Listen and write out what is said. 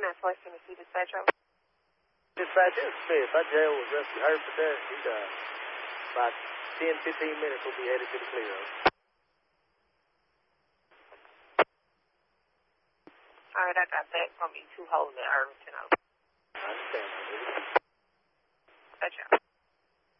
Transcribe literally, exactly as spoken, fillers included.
That's West Tennessee Dispatch. Dispatch, this is Smith. Our jail was rescued Hereford there. He died. About ten, fifteen minutes will be headed to the clear. All right, I got that. It's going to be two holes in Irvington. I understand. Dispatch.